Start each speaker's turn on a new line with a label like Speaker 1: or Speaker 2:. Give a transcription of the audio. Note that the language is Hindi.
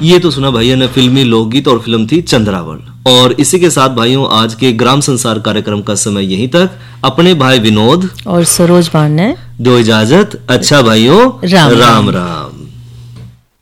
Speaker 1: ये तो सुना भाइयों ने फिल्मी लोकगीत और फिल्म थी चंद्रावल। और इसी के साथ भाइयों आज के ग्राम संसार कार्यक्रम का समय यहीं तक। अपने भाई विनोद
Speaker 2: और सरोज बाण ने
Speaker 1: दो इजाजत। अच्छा भाइयों, राम राम।